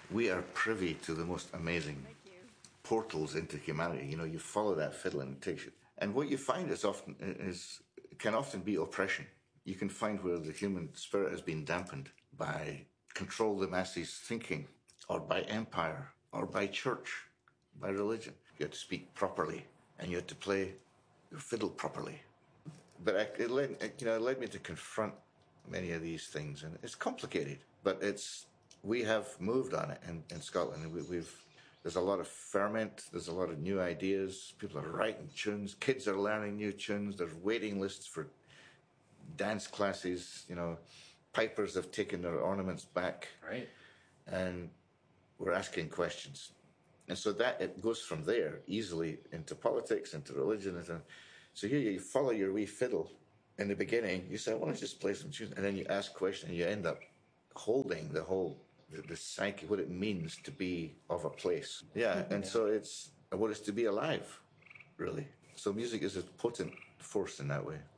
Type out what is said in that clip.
We are privy to the most amazing portals into humanity. You know, you follow that fiddle and it takes you. And what you find can often be oppression. You can find where the human spirit has been dampened by control the masses thinking, or by empire, or by church, by religion. You had to speak properly, and you had to play your fiddle properly. But it led me to confront many of these things, and it's complicated. But we have moved on it in Scotland. There's a lot of ferment. There's a lot of new ideas. People are writing tunes. Kids are learning new tunes. There's waiting lists for dance classes. You know, pipers have taken their ornaments back, Right. and we're asking questions. And so that it goes from there easily into politics, into religion. So here you follow your wee fiddle. In the beginning, you say, I want to just play some tunes. And then you ask questions, and you end up holding the psyche, what it means to be of a place. Yeah, and so it's what it's to be alive, really. So music is a potent force in that way.